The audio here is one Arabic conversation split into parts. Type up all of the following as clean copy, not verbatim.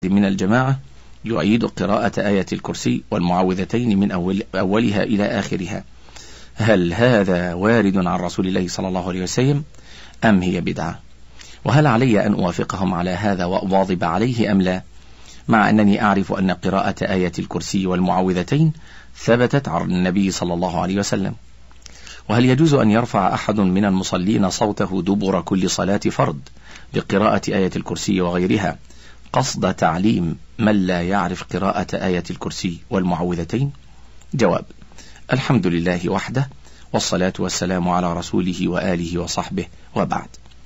من الجماعة يعيد قراءة آية الكرسي والمعوذتين من أولها إلى آخرها، هل هذا وارد عن رسول الله صلى الله عليه وسلم أم هي بدعة؟ وهل علي أن أوافقهم على هذا وأواظب عليه أم لا، مع أنني أعرف أن قراءة آية الكرسي والمعوذتين ثبتت عن النبي صلى الله عليه وسلم؟ وهل يجوز أن يرفع أحد من المصلين صوته دبر كل صلاة فرض بقراءة آية الكرسي وغيرها قصد تعليم من لا يعرف قراءة آية الكرسي والمعوذتين؟ جواب: الحمد لله وحده، والصلاة والسلام على رسوله وآله وصحبه، وبعد.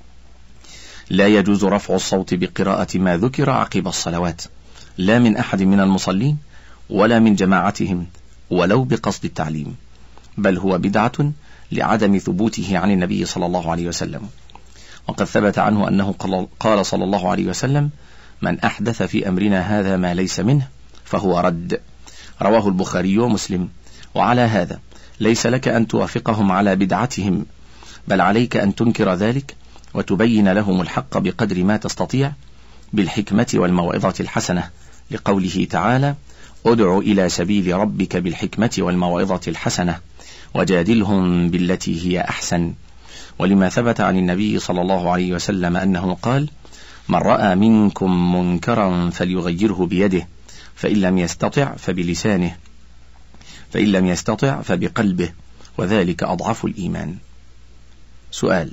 لا يجوز رفع الصوت بقراءة ما ذكر عقب الصلوات، لا من أحد من المصلين ولا من جماعتهم ولو بقصد التعليم، بل هو بدعة لعدم ثبوته عن النبي صلى الله عليه وسلم. وقد ثبت عنه أنه قال صلى الله عليه وسلم: من أحدث في أمرنا هذا ما ليس منه فهو رد، رواه البخاري ومسلم. وعلى هذا ليس لك أن توافقهم على بدعتهم، بل عليك أن تنكر ذلك وتبين لهم الحق بقدر ما تستطيع بالحكمة والموعظة الحسنة، لقوله تعالى: ادع إلى سبيل ربك بالحكمة والموعظة الحسنة وجادلهم بالتي هي أحسن. ولما ثبت عن النبي صلى الله عليه وسلم أنه قال: من رأى منكم منكرا فليغيره بيده، فإن لم يستطع فبلسانه، فإن لم يستطع فبقلبه، وذلك أضعف الإيمان. سؤال: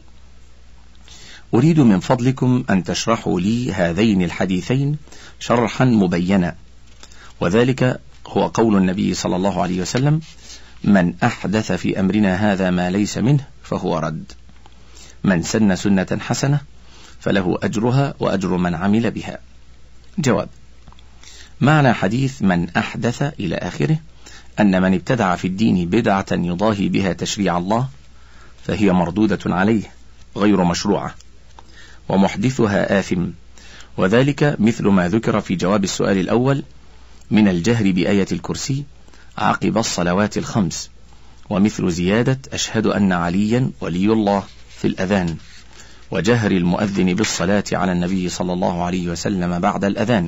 أريد من فضلكم أن تشرحوا لي هذين الحديثين شرحا مبينا، وذلك هو قول النبي صلى الله عليه وسلم: من أحدث في أمرنا هذا ما ليس منه فهو رد، من سن سنة حسنة فله أجرها وأجر من عمل بها. جواب: معنى حديث من أحدث إلى آخره أن من ابتدع في الدين بدعة يضاهي بها تشريع الله فهي مردودة عليه غير مشروعة، ومحدثها آثم، وذلك مثل ما ذكر في جواب السؤال الأول من الجهر بآية الكرسي عقب الصلوات الخمس، ومثل زيادة أشهد أن عليا ولي الله في الأذان، وجهر المؤذن بالصلاة على النبي صلى الله عليه وسلم بعد الأذان.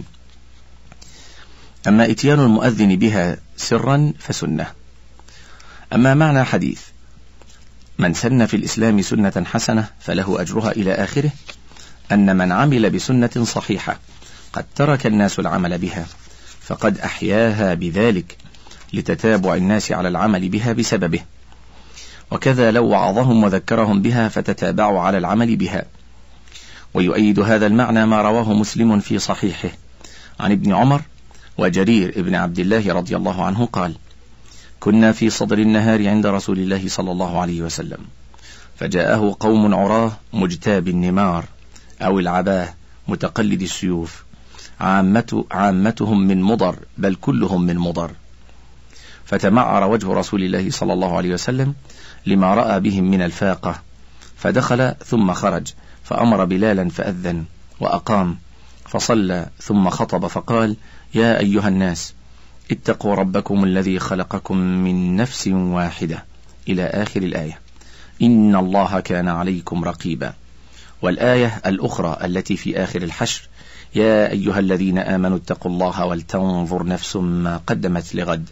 أما إتيان المؤذن بها سرا فسنة. أما معنى حديث من سن في الإسلام سنة حسنة فله أجرها إلى آخره، أن من عمل بسنة صحيحة قد ترك الناس العمل بها فقد أحياها بذلك لتتابع الناس على العمل بها بسببه، وكذا لو وعظهم وذكرهم بها فتتابعوا على العمل بها. ويؤيد هذا المعنى ما رواه مسلم في صحيحه عن ابن عمر وجرير ابن عبد الله رضي الله عنه قال: كنا في صدر النهار عند رسول الله صلى الله عليه وسلم، فجاءه قوم عراه مجتاب النمار أو العباه متقلد السيوف، عامتهم من مضر، بل كلهم من مضر، فتمعر وجه رسول الله صلى الله عليه وسلم لما رأى بهم من الفاقة، فدخل ثم خرج، فأمر بلالا فأذن وأقام، فصلى ثم خطب فقال: يا أيها الناس اتقوا ربكم الذي خلقكم من نفس واحدة، إلى آخر الآية، إن الله كان عليكم رقيبا. والآية الأخرى التي في آخر الحشر: يا أيها الذين آمنوا اتقوا الله ولتنظر نفس ما قدمت لغد.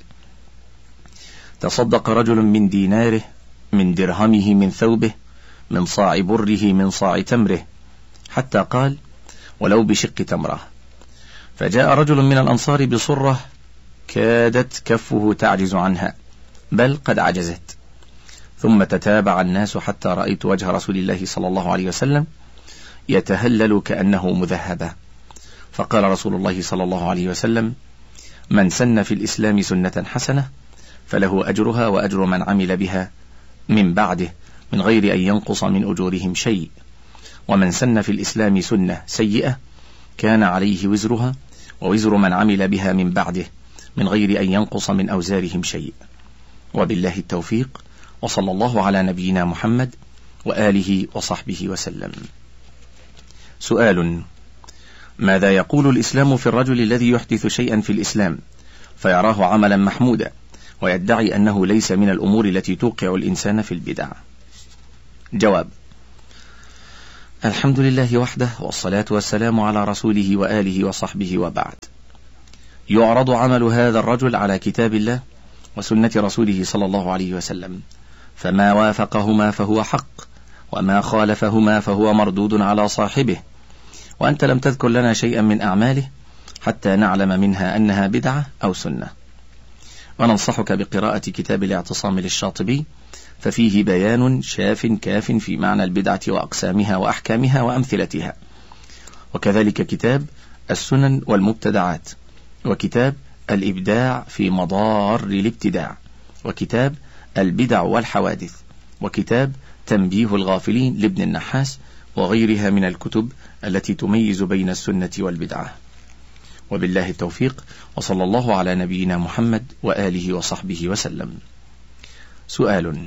تصدق رجل من ديناره، من درهمه، من ثوبه، من صاع بره، من صاع تمره، حتى قال: ولو بشق تمره. فجاء رجل من الأنصار بصرة كادت كفه تعجز عنها، بل قد عجزت، ثم تتابع الناس حتى رأيت وجه رسول الله صلى الله عليه وسلم يتهلل كأنه مذهبة، فقال رسول الله صلى الله عليه وسلم: من سن في الإسلام سنة حسنة فله أجرها وأجر من عمل بها من بعده من غير أن ينقص من أجورهم شيء، ومن سن في الإسلام سنة سيئة كان عليه وزرها ووزر من عمل بها من بعده من غير أن ينقص من أوزارهم شيء. وبالله التوفيق، وصلى الله على نبينا محمد وآله وصحبه وسلم. سؤال: ماذا يقول الإسلام في الرجل الذي يحدث شيئا في الإسلام فيراه عملا محمودا ويدعي أنه ليس من الأمور التي توقع الإنسان في البدع؟ جواب: الحمد لله وحده، والصلاة والسلام على رسوله وآله وصحبه، وبعد. يعرض عمل هذا الرجل على كتاب الله وسنة رسوله صلى الله عليه وسلم، فما وافقهما فهو حق، وما خالفهما فهو مردود على صاحبه. وأنت لم تذكر لنا شيئا من أعماله حتى نعلم منها أنها بدعة أو سنة. وننصحك بقراءة كتاب الاعتصام للشاطبي، ففيه بيان شاف كاف في معنى البدعة وأقسامها وأحكامها وأمثلتها، وكذلك كتاب السنن والمبتدعات، وكتاب الإبداع في مضار الابتداع، وكتاب البدع والحوادث، وكتاب تنبيه الغافلين لابن النحاس، وغيرها من الكتب التي تميز بين السنة والبدعة. وبالله التوفيق، وصلى الله على نبينا محمد وآله وصحبه وسلم. سؤال: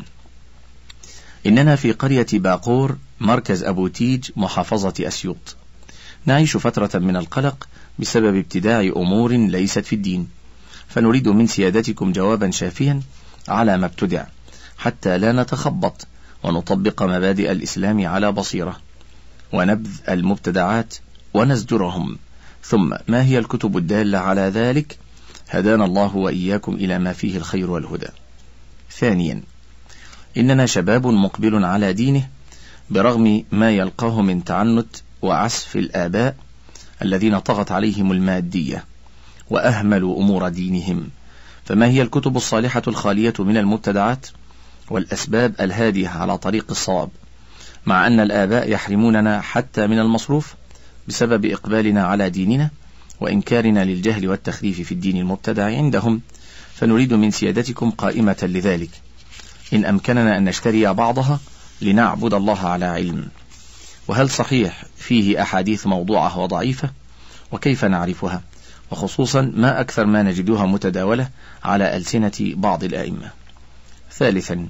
إننا في قرية باقور مركز أبو تيج محافظة أسيوط، نعيش فترة من القلق بسبب ابتداع أمور ليست في الدين، فنريد من سيادتكم جوابا شافيا على ما ابتدع، حتى لا نتخبط ونطبق مبادئ الإسلام على بصيرة، ونبذ المبتدعات ونزجرهم. ثم ما هي الكتب الدالة على ذلك؟ هدانا الله وإياكم إلى ما فيه الخير والهدى. ثانيا: إننا شباب مقبل على دينه برغم ما يلقاه من تعنت وعسف الآباء الذين طغت عليهم المادية وأهملوا أمور دينهم، فما هي الكتب الصالحة الخالية من المبتدعات والأسباب الهادية على طريق الصواب، مع أن الآباء يحرموننا حتى من المصروف بسبب إقبالنا على ديننا وإنكارنا للجهل والتخريف في الدين المبتدع عندهم، فنريد من سيادتكم قائمة لذلك، إن أمكننا أن نشتري بعضها لنعبد الله على علم. وهل صحيح فيه أحاديث موضوعة وضعيفة؟ وكيف نعرفها؟ وخصوصا ما أكثر ما نجدها متداولة على ألسنة بعض الآئمة. ثالثا: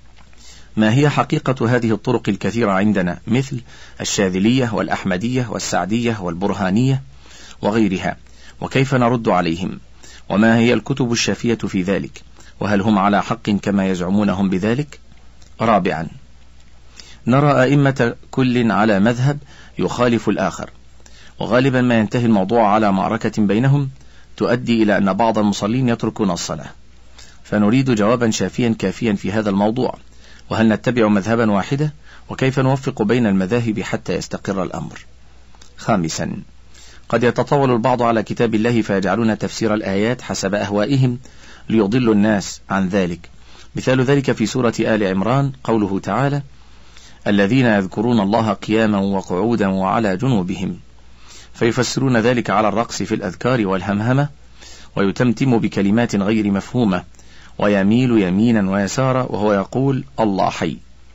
ما هي حقيقة هذه الطرق الكثيرة عندنا، مثل الشاذلية والأحمدية والسعدية والبرهانية وغيرها، وكيف نرد عليهم؟ وما هي الكتب الشافية في ذلك؟ وهل هم على حق كما يزعمونهم بذلك؟ رابعا: نرى أئمة كل على مذهب يخالف الآخر، وغالبا ما ينتهي الموضوع على معركة بينهم تؤدي إلى أن بعض المصلين يتركون الصلاة، فنريد جوابا شافيا كافيا في هذا الموضوع. وهل نتبع مذهبا واحدة؟ وكيف نوفق بين المذاهب حتى يستقر الأمر؟ خامسا: قد يتطاول البعض على كتاب الله فيجعلون تفسير الآيات حسب أهوائهم ليضلوا الناس عن ذلك. مثال ذلك في سورة آل عمران قوله تعالى: الذين يذكرون الله قياما وقعودا وعلى جنوبهم، فيفسرون ذلك على الرقص في الأذكار والهمهمة، ويتمتم بكلمات غير مفهومة، ويميل يمينا ويسارا وهو يقول الله حي،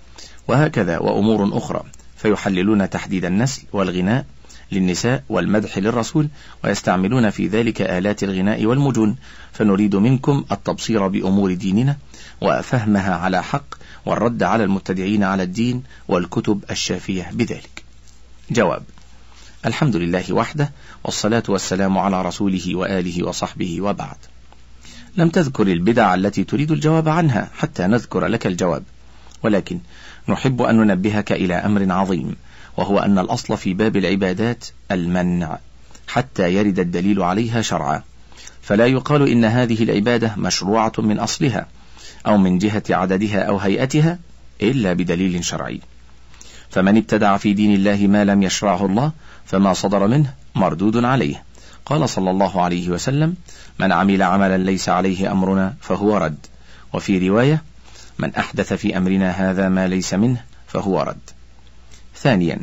وهكذا وأمور أخرى، فيحللون تحديد النسل والغناء للنساء والمدح للرسول، ويستعملون في ذلك آلات الغناء والمجون. فنريد منكم التبصير بأمور ديننا وفهمها على حق، والرد على المبتدعين على الدين والكتب الشافية بذلك. جواب: الحمد لله وحده، والصلاة والسلام على رسوله وآله وصحبه، وبعد. لم تذكر البدع التي تريد الجواب عنها حتى نذكر لك الجواب، ولكن نحب أن ننبهك إلى أمر عظيم، وهو أن الأصل في باب العبادات المنع حتى يرد الدليل عليها شرعا، فلا يقال إن هذه العبادة مشروعة من أصلها أو من جهة عددها أو هيئتها إلا بدليل شرعي. فمن ابتدع في دين الله ما لم يشرعه الله فما صدر منه مردود عليه. قال صلى الله عليه وسلم: من عمل عملا ليس عليه أمرنا فهو رد. وفي رواية: من أحدث في أمرنا هذا ما ليس منه فهو رد. ثانيا: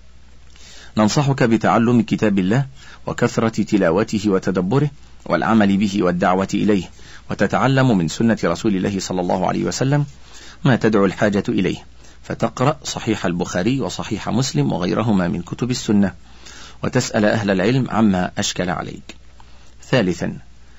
ننصحك بتعلم كتاب الله وكثرة تلاوته وتدبره والعمل به والدعوة إليه، وتتعلم من سنة رسول الله صلى الله عليه وسلم ما تدعو الحاجة إليه، فتقرأ صحيح البخاري وصحيح مسلم وغيرهما من كتب السنة، وتسأل أهل العلم عما أشكل عليك. ثالثا: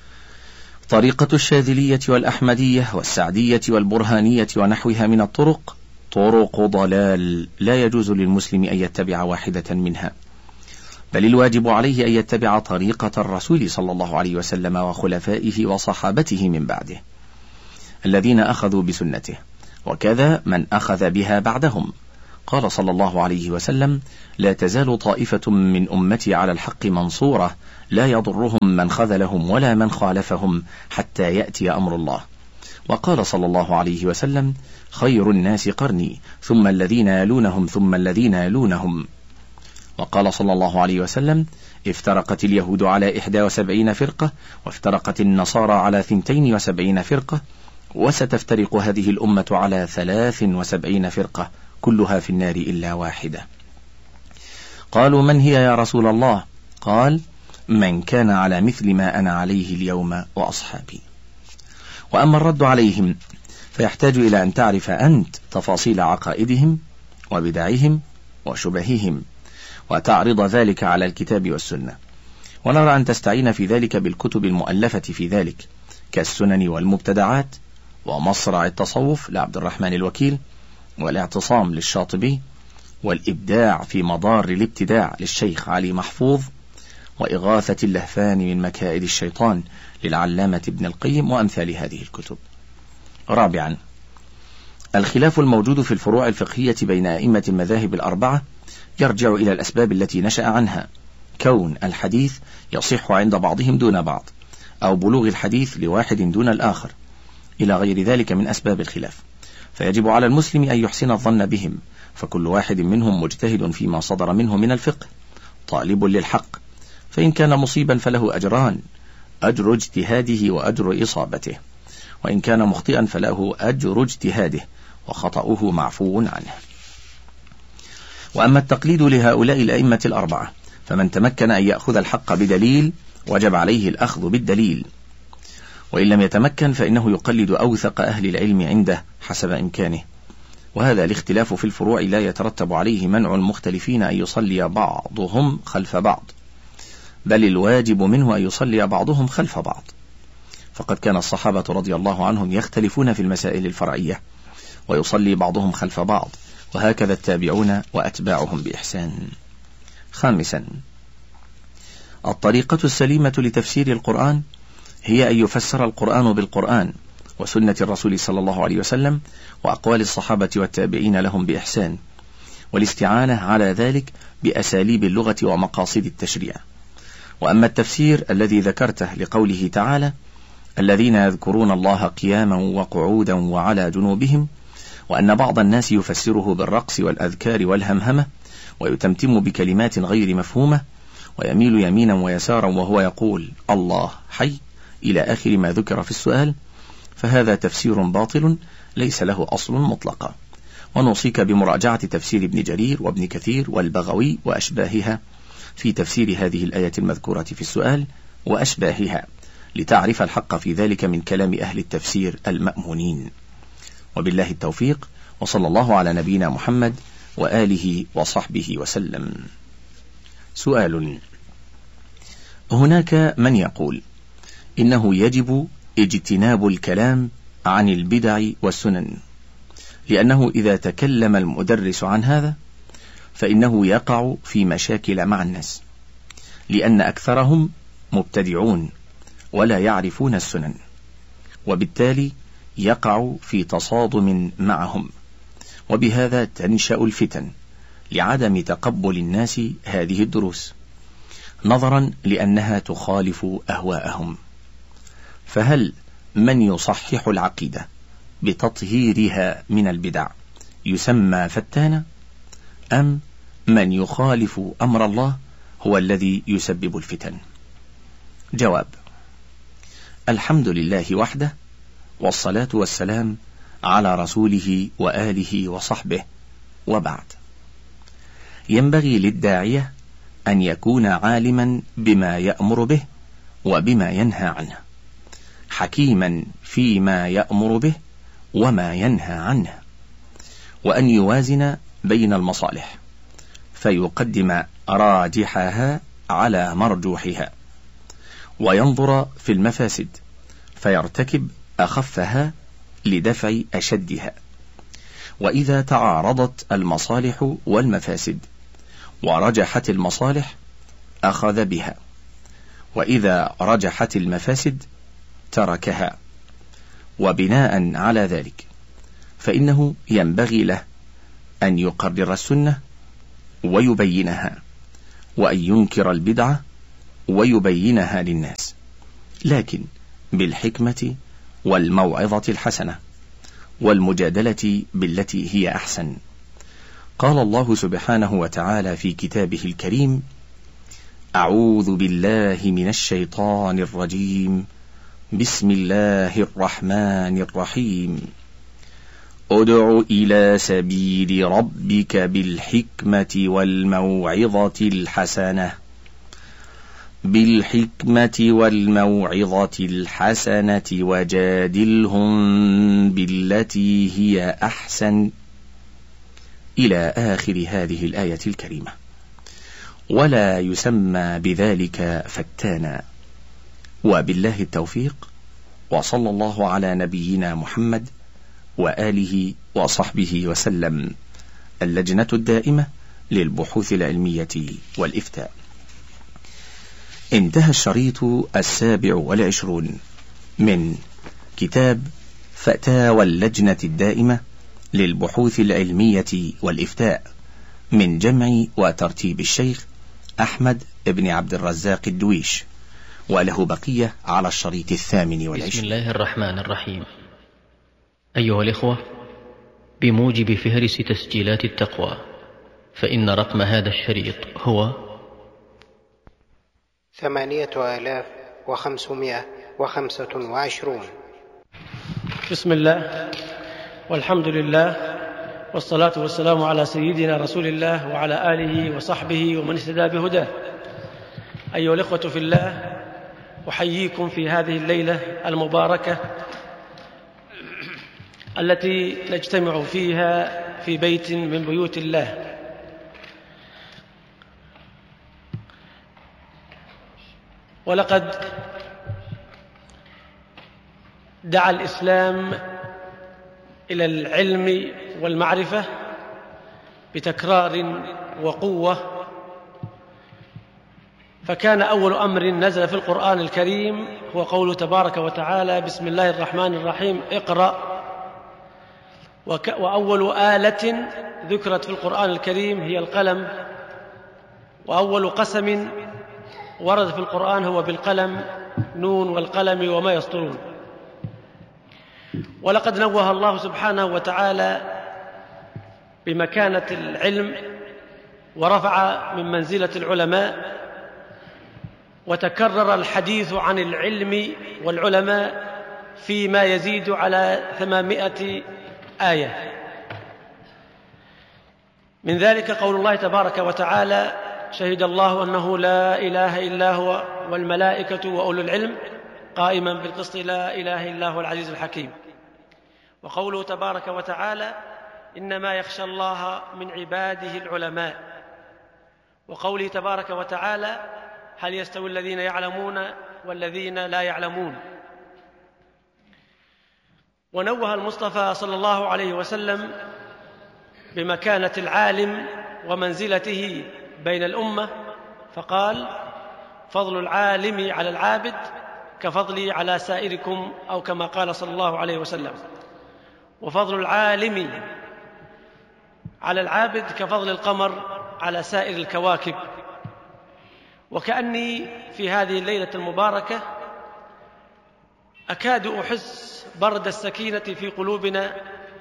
طريقة الشاذلية والأحمدية والسعدية والبرهانية ونحوها من الطرق طرق ضلال، لا يجوز للمسلم أن يتبع واحدة منها، بل الواجب عليه أن يتبع طريقة الرسول صلى الله عليه وسلم وخلفائه وصحابته من بعده الذين أخذوا بسنته، وكذا من أخذ بها بعدهم. قال صلى الله عليه وسلم: لا تزال طائفة من أمتي على الحق منصورة لا يضرهم من خذلهم ولا من خالفهم حتى يأتي أمر الله. وقال صلى الله عليه وسلم: خير الناس قرني ثم الذين يلونهم ثم الذين يلونهم. وقال صلى الله عليه وسلم: افترقت اليهود على 71 فرقة وافترقت النصارى على 72 فرقة وستفترق هذه الأمة على 73 فرقة كلها في النار إلا واحدة. قالوا: من هي يا رسول الله؟ قال: من كان على مثل ما أنا عليه اليوم وأصحابي. وأما الرد عليهم فيحتاج إلى أن تعرف أنت تفاصيل عقائدهم وبدعهم وشبههم وتعرض ذلك على الكتاب والسنة، ونرى أن تستعين في ذلك بالكتب المؤلفة في ذلك كالسنن والمبتدعات ومصرع التصوف لعبد الرحمن الوكيل، والاعتصام للشاطبي، والإبداع في مضار الابتداع للشيخ علي محفوظ، وإغاثة اللهفان من مكائد الشيطان للعلامة ابن القيم، وأمثال هذه الكتب. رابعا، الخلاف الموجود في الفروع الفقهية بين أئمة المذاهب الأربعة يرجع إلى الأسباب التي نشأ عنها، كون الحديث يصح عند بعضهم دون بعض، أو بلوغ الحديث لواحد دون الآخر، إلى غير ذلك من أسباب الخلاف. فيجب على المسلم أن يحسن الظن بهم، فكل واحد منهم مجتهد فيما صدر منه من الفقه طالب للحق، فإن كان مصيبا فله أجران: أجر اجتهاده وأجر إصابته، وإن كان مخطئا فله أجر اجتهاده وخطأه معفو عنه. وأما التقليد لهؤلاء الأئمة الأربعة فمن تمكن أن يأخذ الحق بدليل وجب عليه الأخذ بالدليل، وإن لم يتمكن فإنه يقلد أوثق أهل العلم عنده حسب إمكانه. وهذا الاختلاف في الفروع لا يترتب عليه منع المختلفين أن يصلي بعضهم خلف بعض، بل الواجب منه أن يصلي بعضهم خلف بعض، فقد كان الصحابة رضي الله عنهم يختلفون في المسائل الفرعية ويصلي بعضهم خلف بعض، وهكذا التابعون وأتباعهم بإحسان. خامسا، الطريقة السليمة لتفسير القرآن هي أن يفسر القرآن بالقرآن وسنة الرسول صلى الله عليه وسلم وأقوال الصحابة والتابعين لهم بإحسان، والاستعانة على ذلك بأساليب اللغة ومقاصد التشريع. وأما التفسير الذي ذكرته لقوله تعالى: الذين يذكرون الله قياما وقعودا وعلى جنوبهم، وأن بعض الناس يفسره بالرقص والأذكار والهمهمة ويتمتم بكلمات غير مفهومة ويميل يمينا ويسارا وهو يقول الله حي إلى آخر ما ذكر في السؤال، فهذا تفسير باطل ليس له أصل مطلقا. ونوصيك بمراجعة تفسير ابن جرير وابن كثير والبغوي وأشباهها في تفسير هذه الآية المذكورة في السؤال وأشباهها، لتعرف الحق في ذلك من كلام أهل التفسير المأمونين. وبالله التوفيق، وصلى الله على نبينا محمد وآله وصحبه وسلم. سؤال: هناك من يقول إنه يجب اجتناب الكلام عن البدع والسنن، لأنه إذا تكلم المدرس عن هذا فإنه يقع في مشاكل مع الناس، لأن أكثرهم مبتدعون ولا يعرفون السنن، وبالتالي يقع في تصادم معهم، وبهذا تنشأ الفتن لعدم تقبل الناس هذه الدروس نظرا لأنها تخالف أهواءهم. فهل من يصحح العقيدة بتطهيرها من البدع يسمى فتانا، أم من يخالف أمر الله هو الذي يسبب الفتن؟ جواب: الحمد لله وحده، والصلاة والسلام على رسوله وآله وصحبه، وبعد. ينبغي للداعية أن يكون عالما بما يأمر به وبما ينهى عنه، حكيما فيما يأمر به وما ينهى عنه، وأن يوازن بين المصالح فيقدم راجحها على مرجوحها، وينظر في المفاسد فيرتكب أخفها لدفع أشدها. وإذا تعارضت المصالح والمفاسد ورجحت المصالح أخذ بها، وإذا رجحت المفاسد تركها. وبناء على ذلك فإنه ينبغي له أن يقرر السنة ويبينها، وأن ينكر البدعة ويبينها للناس، لكن بالحكمة والموعظة الحسنة والمجادلة بالتي هي أحسن. قال الله سبحانه وتعالى في كتابه الكريم: أعوذ بالله من الشيطان الرجيم، بسم الله الرحمن الرحيم، ادع إلى سبيل ربك بالحكمة والموعظة الحسنة وجادلهم بالتي هي أحسن، إلى آخر هذه الآية الكريمة. ولا يسمى بذلك فتانا. وبالله التوفيق، وصلى الله على نبينا محمد وآله وصحبه وسلم. اللجنة الدائمة للبحوث العلمية والإفتاء. انتهى الشريط 27 من كتاب فتاوى اللجنة الدائمة للبحوث العلمية والإفتاء من جمع وترتيب الشيخ أحمد بن عبد الرزاق الدويش، وله بقية على الشريط 28. بسم الله الرحمن الرحيم. أيها الإخوة، بموجب فهرس تسجيلات التقوى، فإن رقم هذا الشريط هو 8525. بسم الله والحمد لله، والصلاة والسلام على سيدنا رسول الله وعلى آله وصحبه ومن اهتدى بهداه. أيها الإخوة في الله، أحييكم في هذه الليلة المباركة التي نجتمع فيها في بيت من بيوت الله. ولقد دعا الإسلام إلى العلم والمعرفة بتكرار وقوة، فكان أول أمر نزل في القرآن الكريم هو قوله تبارك وتعالى: بسم الله الرحمن الرحيم، اقرأ. وأول آلة ذكرت في القرآن الكريم هي القلم، وأول قسم ورد في القرآن هو بالقلم، نون والقلم وما يسطرون. ولقد نوه الله سبحانه وتعالى بمكانة العلم ورفع من منزلة العلماء، وتكرر الحديث عن العلم والعلماء فيما يزيد على 800 آية. من ذلك قول الله تبارك وتعالى: شهد الله أنه لا إله إلا هو والملائكة وأولو العلم قائما بالقسط لا إله إلا هو العزيز الحكيم. وقوله تبارك وتعالى: إنما يخشى الله من عباده العلماء. وقوله تبارك وتعالى: هل يستوي الذين يعلمون والذين لا يعلمون. ونوه المصطفى صلى الله عليه وسلم بمكانة العالم ومنزلته بين الأمة، فقال: فضل العالم على العابد كفضلي على سائركم، أو كما قال صلى الله عليه وسلم. وفضل العالم على العابد كفضل القمر على سائر الكواكب. وكأني في هذه الليلة المباركة أكاد أحس برد السكينة في قلوبنا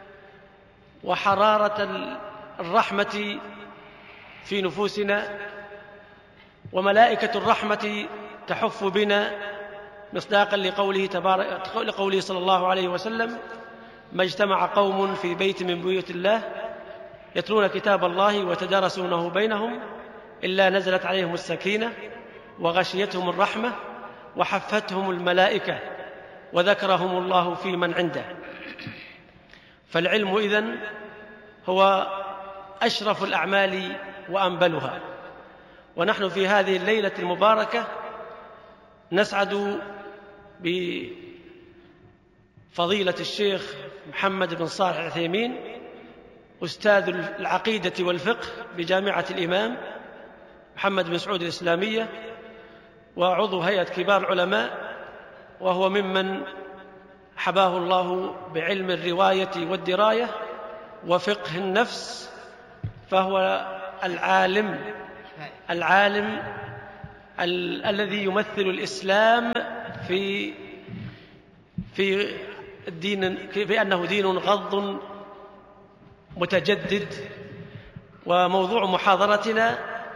وحرارة الرحمة في نفوسنا، وملائكة الرحمة تحف بنا مصداقا لقوله صلى الله عليه وسلم: ما اجتمع قوم في بيت من بيوت الله يتلون كتاب الله وتدارسونه بينهم إلا نزلت عليهم السكينة وغشيتهم الرحمة وحفتهم الملائكة وذكرهم الله في من عنده. فالعلم إذن هو أشرف الأعمال وأنبلها. ونحن في هذه الليلة المباركة نسعد بفضيلة الشيخ محمد بن صالح العثيمين، أستاذ العقيدة والفقه بجامعة الإمام محمد بن سعود الإسلامية، وعضو هيئة كبار العلماء، وهو ممن حباه الله بعلم الرواية والدراية وفقه النفس فهو العالم الذي يمثل الإسلام في الدين، في أنه دين غض متجدد. وموضوع محاضرتنا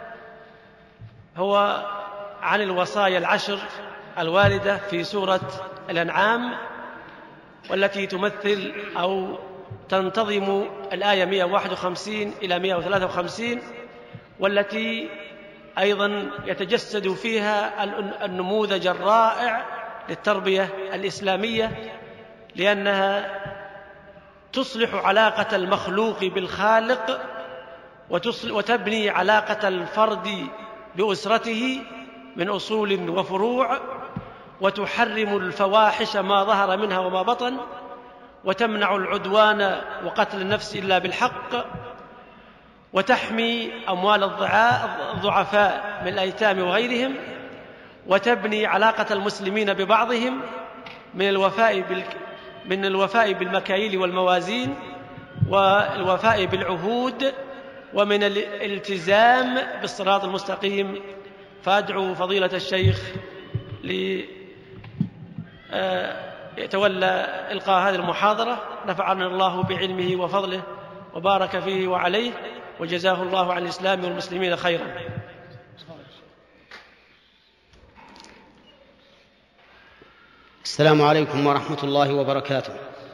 هو عن الوصايا العشر الواردة في سورة الأنعام، والتي تمثل أو تنتظم الآية 151 إلى 153، والتي أيضا يتجسد فيها النموذج الرائع للتربية الإسلامية، لأنها تصلح علاقة المخلوق بالخالق، وتبني علاقة الفرد بأسرته من أصول وفروع، وتحرم الفواحش ما ظهر منها وما بطن، وتمنع العدوان وقتل النفس إلا بالحق، وتحمي أموال الضعفاء من الأيتام وغيرهم، وتبني علاقة المسلمين ببعضهم من الوفاء بالمكاييل والموازين، والوفاء بالعهود، ومن الالتزام بالصراط المستقيم. فأدعو فضيلة الشيخ يتولى إلقاء هذه المحاضرة، نفعنا الله بعلمه وفضله وبارك فيه وعليه، وجزاه الله عن الإسلام والمسلمين خيرا. السلام عليكم ورحمة الله وبركاته.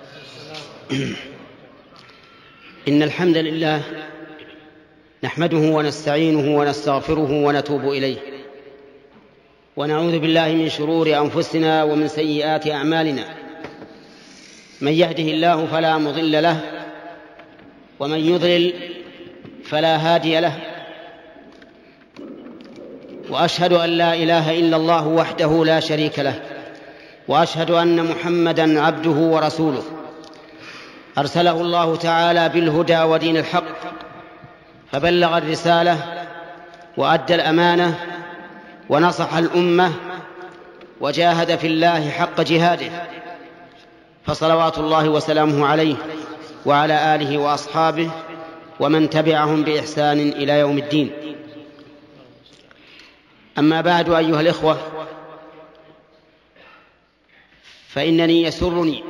إن الحمد لله نحمده ونستعينه ونستغفره ونتوب إليه، ونعوذ بالله من شرور أنفسنا ومن سيئات أعمالنا. من يهده الله فلا مضل له، ومن يضلل فلا هادي له، وأشهد أن لا إله إلا الله وحده لا شريك له، وأشهد أن محمدًا عبده ورسوله، أرسله الله تعالى بالهدى ودين الحق، فبلغ الرسالة وأدى الأمانة ونصح الأمة وجاهد في الله حق جهاده، فصلوات الله وسلامه عليه وعلى آله وأصحابه ومن تبعهم بإحسان إلى يوم الدين. أما بعد، أيها الإخوة، فإنني يسرني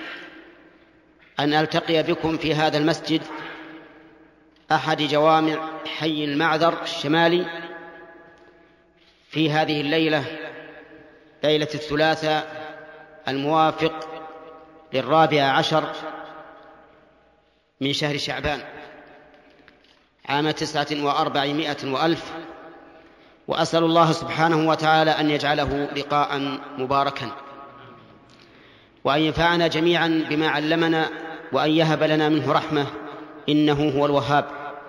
أن ألتقي بكم في هذا المسجد، أحد جوامع حي المعذر الشمالي، في هذه الليلة، ليلة الثلاثاء الموافق 14 من شهر شعبان عام 900 وألف، وأسأل الله سبحانه وتعالى أن يجعله لقاء مباركا، وأن ينفعنا جميعا بما علمنا، وأن يهب لنا منه رحمة، إنه هو الوهاب.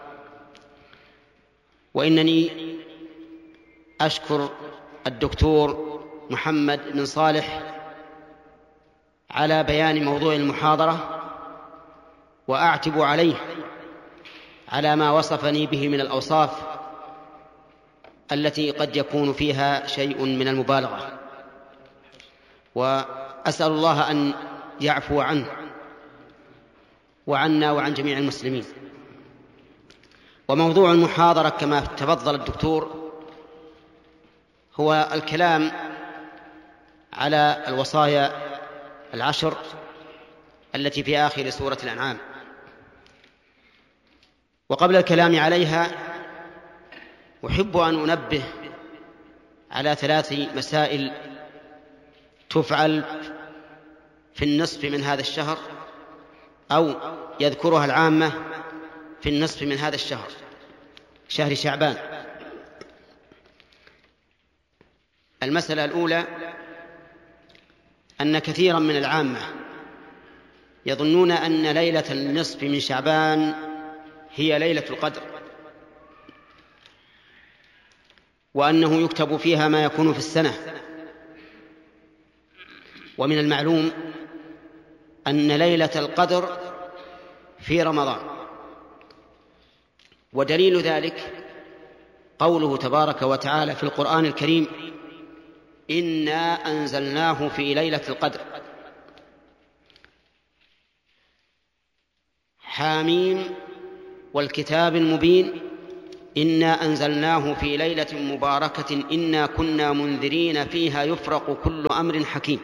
وإنني أشكر الدكتور محمد بن صالح على بيان موضوع المحاضرة، وأعتب عليه على ما وصفني به من الأوصاف التي قد يكون فيها شيء من المبالغة، وأسأل الله أن يعفو عنه وعنا وعن جميع المسلمين. وموضوع المحاضرة كما تفضل الدكتور هو الكلام على الوصايا العشر التي في آخر سورة الأنعام. وقبل الكلام عليها أحب أن أنبه على 3 مسائل تفعل في النصف من هذا الشهر، أو يذكرها العامة في النصف من هذا الشهر، شهر شعبان. المسألة الأولى أن كثيرا من العامة يظنون أن ليلة النصف من شعبان هي ليلة القدر، وأنه يكتب فيها ما يكون في السنة. ومن المعلوم أن ليلة القدر في رمضان، ودليل ذلك قوله تبارك وتعالى في القرآن الكريم: إنا أنزلناه في ليلة القدر. حاميم والكتاب المبين إنا أنزلناه في ليلة مباركة إنا كنا منذرين فيها يفرق كل أمر حكيم.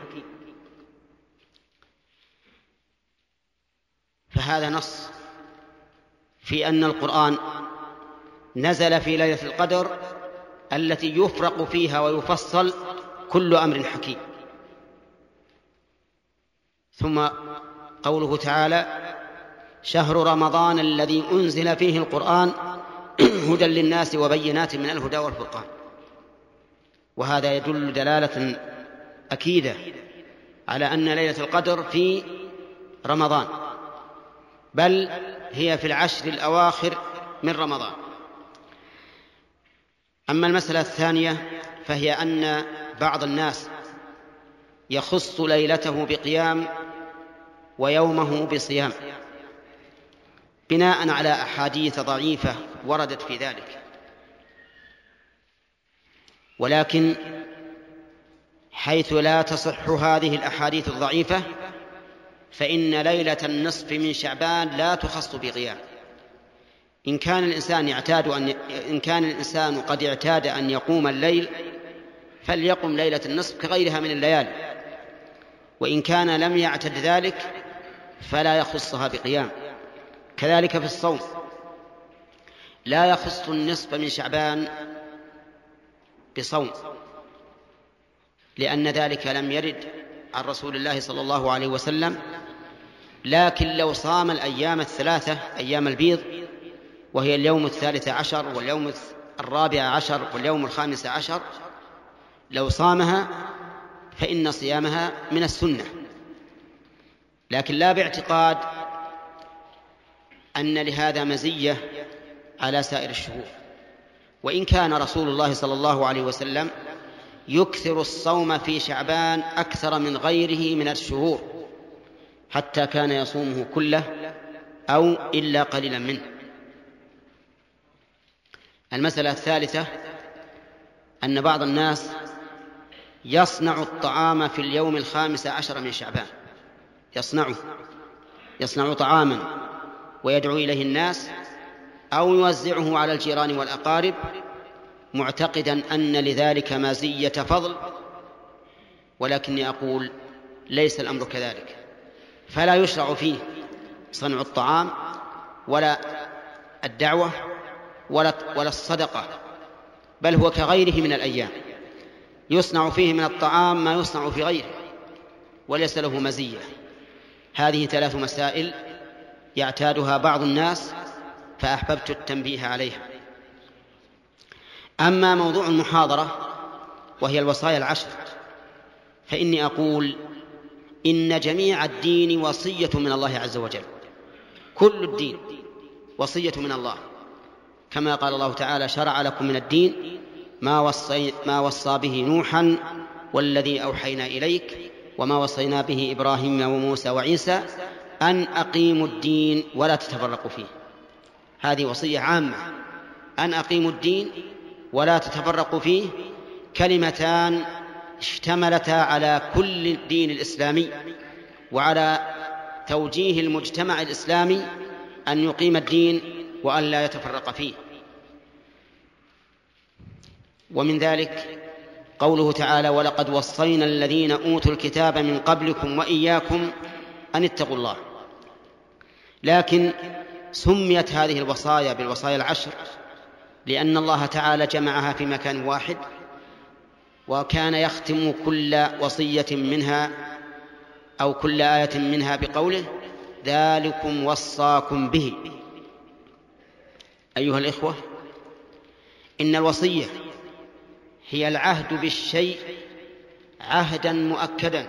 فهذا نص في أن القرآن نزل في ليلة القدر التي يفرق فيها ويفصل كل أمر حكيم. ثم قوله تعالى شهر رمضان الذي أنزل فيه القرآن هدى للناس وبينات من الهدى والفرقان. وهذا يدل دلالة أكيدة على أن ليلة القدر في رمضان، بل هي في العشر الأواخر من رمضان. أما المسألة الثانية فهي أن بعض الناس يخص ليلته بقيام ويومه بصيام بناء على أحاديث ضعيفة وردت في ذلك، ولكن حيث لا تصح هذه الأحاديث الضعيفة فإن ليلة النصف من شعبان لا تخص بقيام. إن كان الإنسان قد اعتاد أن يقوم الليل فليقم ليلة النصف كغيرها من الليالي، وإن كان لم يعتد ذلك فلا يخصها بقيام. كذلك في الصوم لا يخص النصف من شعبان بصوم، لأن ذلك لم يرد عن رسول الله صلى الله عليه وسلم. لكن لو صام الأيام الثلاثة أيام البيض وهي اليوم 13 واليوم 14 واليوم 15 لو صامها فإن صيامها من السنة، لكن لا باعتقاد أن لهذا مزية على سائر الشهور. وإن كان رسول الله صلى الله عليه وسلم يكثر الصوم في شعبان أكثر من غيره من الشهور، حتى كان يصومه كله أو إلا قليلا منه. المسألة الثالثة أن بعض الناس يصنع الطعام في اليوم 15 من شعبان، يصنع طعاما ويدعو إليه الناس أو يوزعه على الجيران والأقارب معتقدا أن لذلك مزية فضل، ولكني أقول ليس الأمر كذلك. فلا يشرع فيه صنع الطعام ولا الدعوة ولا الصدقة، بل هو كغيره من الأيام يصنع فيه من الطعام ما يصنع في غيره وليس له مزية. هذه 3 مسائل يعتادها بعض الناس فأحببت التنبيه عليها. أما موضوع المحاضرة وهي الوصايا العشر فإني أقول إن جميع الدين وصية من الله عز وجل، كل الدين وصية من الله، كما قال الله تعالى شرع لكم من الدين ما وصى به نوحا والذي أوحينا إليك وما وصينا به إبراهيم وموسى وعيسى أن أقيموا الدين ولا تتفرقوا فيه. هذه وصية عامة، أن أقيموا الدين ولا تتفرقوا فيه، كلمتان اشتملتا على كل الدين الإسلامي وعلى توجيه المجتمع الإسلامي أن يقيم الدين وأن لا يتفرق فيه. ومن ذلك قوله تعالى ولقد وصينا الذين أوتوا الكتاب من قبلكم وإياكم أن اتقوا الله. لكن سميت هذه الوصايا بالوصايا العشر لأن الله تعالى جمعها في مكان واحد، وكان يختم كل وصية منها أو كل آية منها بقوله ذلكم وصاكم به. أيها الإخوة، إن الوصية هي العهد بالشيء عهدا مؤكدا.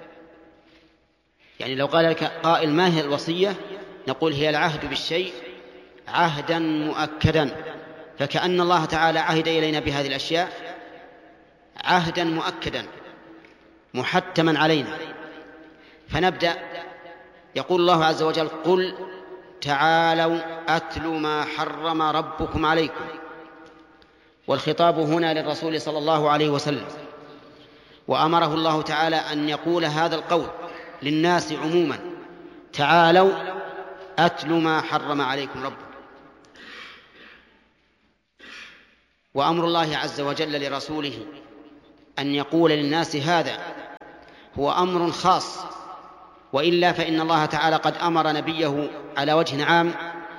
يعني لو قال لك قائل ما هي الوصية نقول هي العهد بالشيء عهدا مؤكدا، فكأن الله تعالى عهد إلينا بهذه الأشياء عهدا مؤكدا محتما علينا. فنبدأ يقول الله عز وجل قل تعالوا أتل ما حرم ربكم عليكم، والخطاب هنا للرسول صلى الله عليه وسلم، وأمره الله تعالى أن يقول هذا القول للناس عموما تعالوا أتل ما حرم عليكم ربكم. وأمر الله عز وجل لرسوله أن يقول للناس هذا هو أمر خاص، وإلا فإن الله تعالى قد أمر نبيه على وجه عام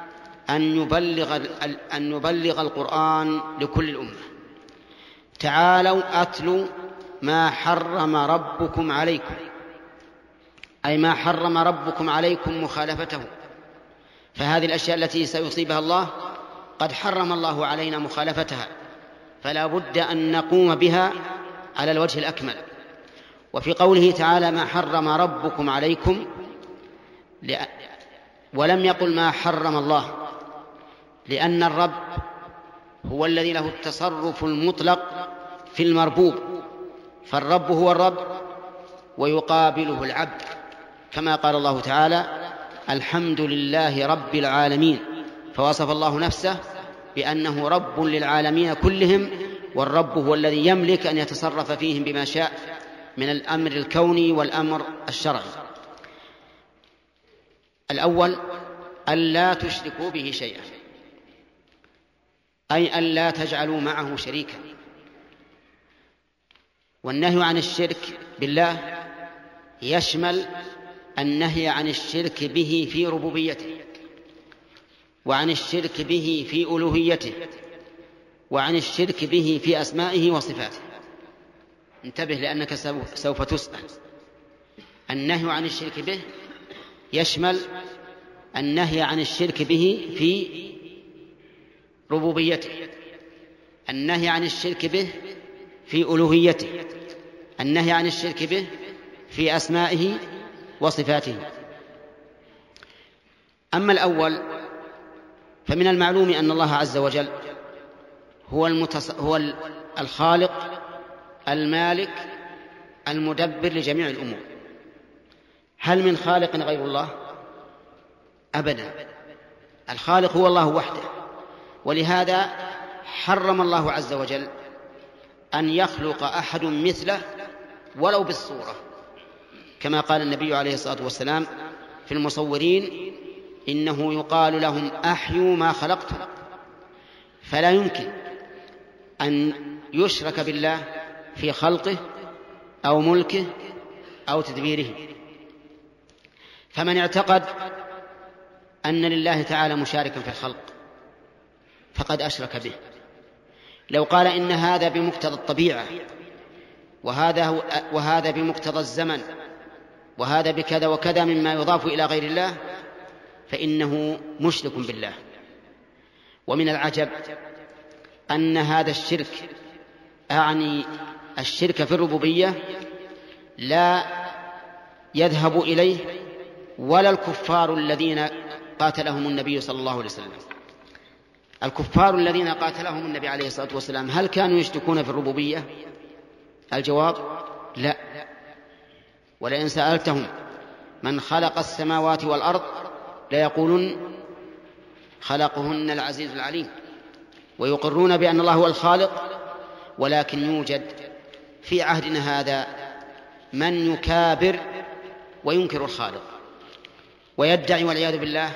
أن يبلغ القرآن لكل الأمة. تعالوا أتلوا ما حرم ربكم عليكم، أي ما حرم ربكم عليكم مخالفته. فهذه الأشياء التي سيصيبها الله قد حرم الله علينا مخالفتها، فلا بد أن نقوم بها على الوجه الأكمل. وفي قوله تعالى ما حرم ربكم عليكم ولم يقل ما حرم الله، لأن الرب هو الذي له التصرف المطلق في المربوب، فالرب هو الرب ويقابله العبد، كما قال الله تعالى الحمد لله رب العالمين، فوصف الله نفسه بأنه رب للعالمين كلهم، والرب هو الذي يملك أن يتصرف فيهم بما شاء من الأمر الكوني والأمر الشرعي. الأول ألا تشركوا به شيئا، أي ألا تجعلوا معه شريكا. والنهي عن الشرك بالله يشمل النهي عن الشرك به في ربوبيته، وعن الشرك به في ألوهيته، وعن الشرك به في أسمائه وصفاته. انتبه لأنك سوف تسأل. النهي عن الشرك به يشمل النهي عن الشرك به في ربوبيته، النهي عن الشرك به في ألوهيته، النهي عن الشرك به في أسمائه وصفاته. أما الأول فمن المعلوم أن الله عز وجل هو الخالق المالك المدبر لجميع الأمور. هل من خالق غير الله؟ أبدا، الخالق هو الله وحده. ولهذا حرم الله عز وجل أن يخلق أحد مثله ولو بالصورة، كما قال النبي عليه الصلاة والسلام في المصورين إنه يقال لهم أحيوا ما خلقتم. فلا يمكن أن يشرك بالله في خلقه أو ملكه أو تدبيره. فمن اعتقد أن لله تعالى مشاركا في الخلق فقد أشرك به. لو قال إن هذا بمقتضى الطبيعة، وهذا بمقتضى الزمن، وهذا بكذا وكذا مما يضاف إلى غير الله، فإنه مشرك بالله. ومن العجب أن هذا الشرك، أعني الشرك في الربوبية، لا يذهب إليه ولا الكفار الذين قاتلهم النبي صلى الله عليه وسلم. الكفار الذين قاتلهم النبي عليه الصلاة والسلام هل كانوا يشركون في الربوبية؟ الجواب لا. ولئن سألتهم من خلق السماوات والأرض ليقولون خلقهن العزيز العليم، ويقرون بأن الله هو الخالق. ولكن يوجد في عهدنا هذا من يكابر وينكر الخالق، ويدعي والعياذ بالله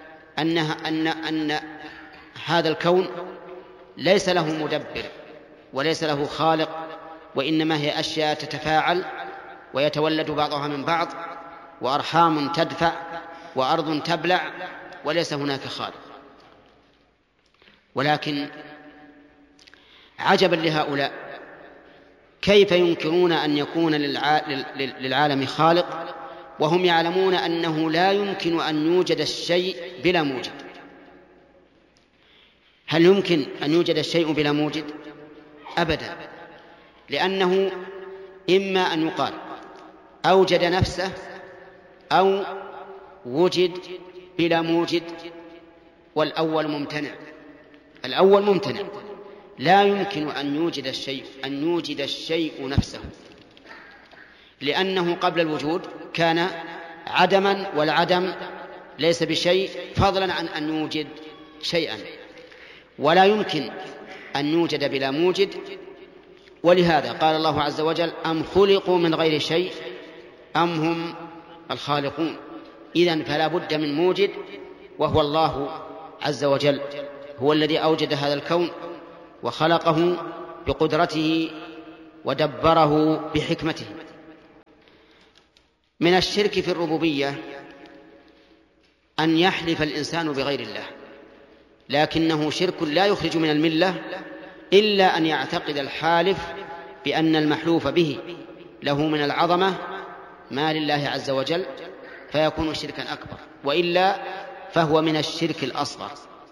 أن هذا الكون ليس له مدبر وليس له خالق، وإنما هي أشياء تتفاعل ويتولد بعضها من بعض، وأرحام تدفع وأرض تبلع، وليس هناك خالق. ولكن عجبا لهؤلاء، كيف ينكرون أن يكون للعالم خالق وهم يعلمون أنه لا يمكن أن يوجد الشيء بلا موجد؟ هل يمكن أن يوجد الشيء بلا موجد؟ أبدا، لأنه إما أن يقال أوجد نفسه أو وجد بلا موجد، والأول ممتنع. الأول ممتنع، لا يمكن أن يوجد الشيء نفسه، لأنه قبل الوجود كان عدما، والعدم ليس بشيء فضلا عن أن يوجد شيئا. ولا يمكن أن يوجد بلا موجد. ولهذا قال الله عز وجل أم خلقوا من غير شيء أم هم الخالقون. إذن فلا بد من موجد، وهو الله عز وجل، هو الذي أوجد هذا الكون وخلقه بقدرته ودبره بحكمته. من الشرك في الربوبية أن يحلف الإنسان بغير الله، لكنه شرك لا يخرج من الملة إلا أن يعتقد الحالف بأن المحلوف به له من العظمة ما لله عز وجل، فيكون شركا أكبر، وإلا فهو من الشرك الأصغر.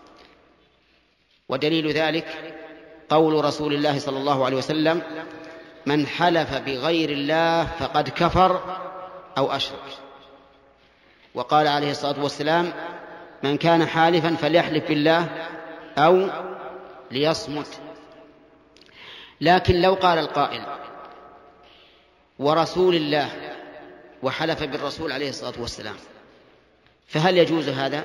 ودليل ذلك قول رسول الله صلى الله عليه وسلم: من حلف بغير الله فقد كفر أو أشرك. وقال عليه الصلاة والسلام: من كان حالفا فليحلف بالله أو ليصمت. لكن لو قال القائل: ورسول الله، وحلف بالرسول عليه الصلاة والسلام، فهل يجوز هذا؟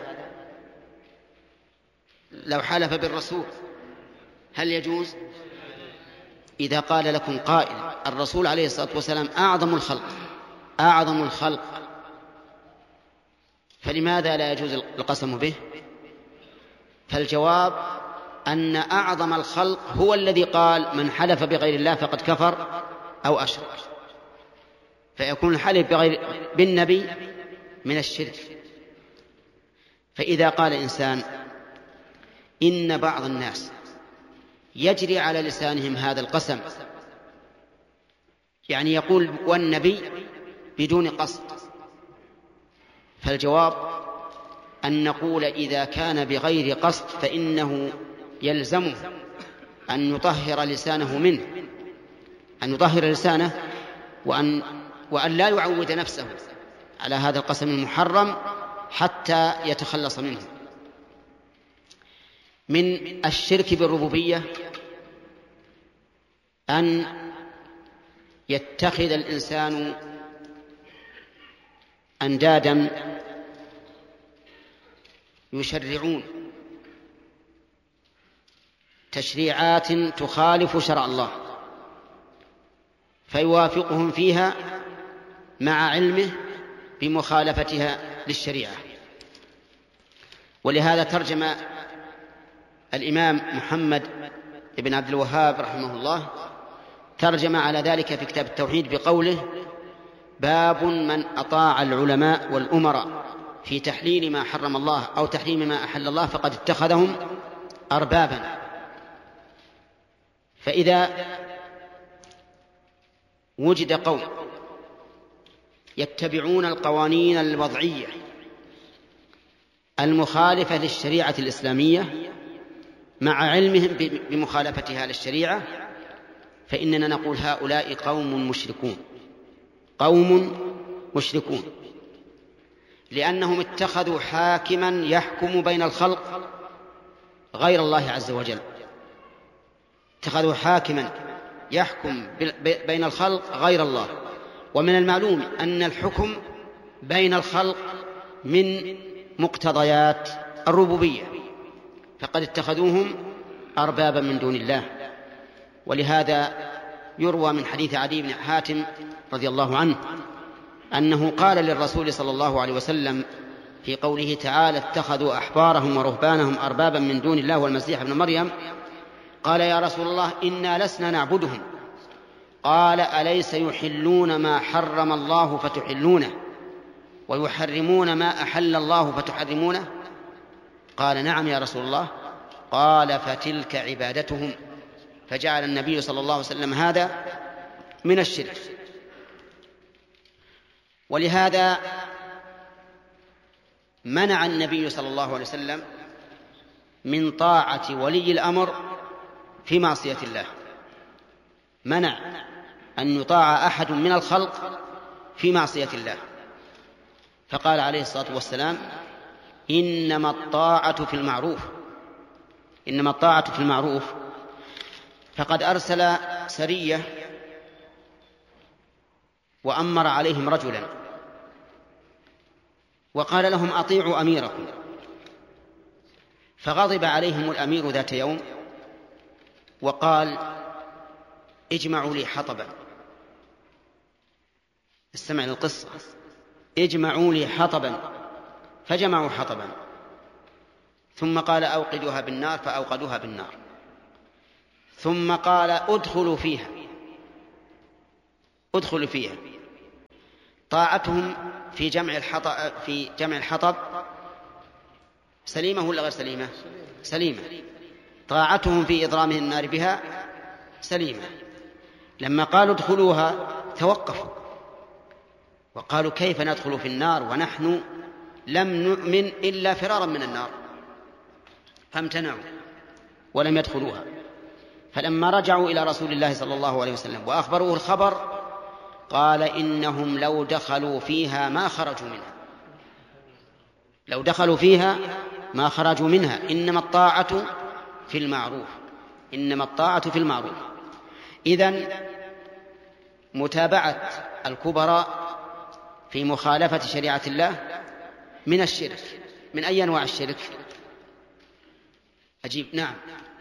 لو حلف بالرسول هل يجوز؟ إذا قال لكم قائل: الرسول عليه الصلاة والسلام أعظم الخلق، فلماذا لا يجوز القسم به؟ فالجواب أن أعظم الخلق هو الذي قال: من حلف بغير الله فقد كفر أو أشرك، فيكون الحلف بالنبي من الشرك. فإذا قال إنسان: إن بعض الناس يجري على لسانهم هذا القسم، يعني يقول والنبي بدون قصد، فالجواب أن نقول: إذا كان بغير قصد فإنه يلزمه أن يطهر لسانه منه، أن يطهر لسانه، وأن لا يعود نفسه على هذا القسم المحرم حتى يتخلص منه. من الشرك بالربوبية أن يتخذ الإنسان أندادا يشرعون تشريعات تخالف شرع الله، فيوافقهم فيها مع علمه بمخالفتها للشريعة. ولهذا ترجم الإمام محمد بن عبد الوهاب رحمه الله ترجم على ذلك في كتاب التوحيد بقوله: باب من أطاع العلماء والأمراء في تحليل ما حرم الله أو تحريم ما أحل الله فقد اتخذهم أربابا. فإذا وجد قوم يتبعون القوانين الوضعية المخالفة للشريعة الإسلامية مع علمهم بمخالفتها للشريعة، فإننا نقول: هؤلاء قوم مشركون، لأنهم اتخذوا حاكما يحكم بين الخلق غير الله عز وجل، اتخذوا حاكما يحكم بين الخلق غير الله. ومن المعلوم أن الحكم بين الخلق من مقتضيات الربوبية، فقد اتخذوهم أربابا من دون الله. ولهذا يروى من حديث عدي بن حاتم رضي الله عنه أنه قال للرسول صلى الله عليه وسلم في قوله تعالى: اتخذوا أحبارهم ورهبانهم أربابا من دون الله والمسيح ابن مريم، قال: يا رسول الله، إنا لسنا نعبدهم. قال: أليس يحلون ما حرم الله فتحلونه ويحرمون ما أحل الله فتحرمونه؟ قال: نعم يا رسول الله. قال: فتلك عبادتهم. فجعل النبي صلى الله عليه وسلم هذا من الشرك. ولهذا منع النبي صلى الله عليه وسلم من طاعة ولي الأمر في معصية الله، منع أن يطاع أحد من الخلق في معصية الله، فقال عليه الصلاة والسلام: إنما الطاعة في المعروف. فقد أرسل سرية وأمر عليهم رجلا وقال لهم: أطيعوا أميركم. فغضب عليهم الأمير ذات يوم وقال: اجمعوا لي حطبا. استمع للقصة: اجمعوا لي حطبا. فجمعوا حطبا، ثم قال: أوقدوها بالنار، فأوقدوها بالنار. ثم قال ادخلوا فيها. طاعتهم في جمع الحطب سليمة ولا غير سليمة؟ سليمة. طاعتهم في إضرامه النار بها سليمة. لما قالوا ادخلوها توقفوا وقالوا كيف ندخل في النار ونحن لم نؤمن إلا فرارا من النار، فامتنعوا ولم يدخلوها. فلما رجعوا إلى رسول الله صلى الله عليه وسلم وأخبروه الخبر قال إنهم لو دخلوا فيها ما خرجوا منها، لو دخلوا فيها ما خرجوا منها. إنما الطاعة في المعروف، إنما الطاعة في المعروف. إذن متابعة الكبراء في مخالفة شريعة الله من الشرك. من أي أنواع الشرك؟ أجيب نعم.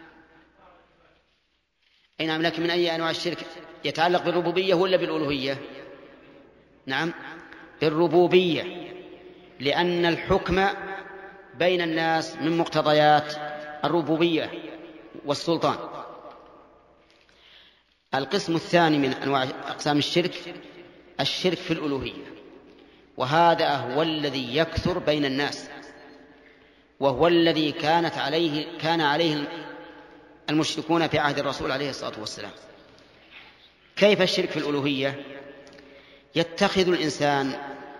أي نعم، لكن من أي أنواع الشرك؟ يتعلق بالربوبية ولا بالألوهية؟ نعم بالربوبية، لأن الحكم بين الناس من مقتضيات الربوبية والسلطان. القسم الثاني من أنواع أقسام الشرك الشرك في الألوهية، وهذا هو الذي يكثر بين الناس، وهو الذي كان عليه المشركون في عهد الرسول عليه الصلاة والسلام. كيف الشرك في الألوهية؟ يتخذ الإنسان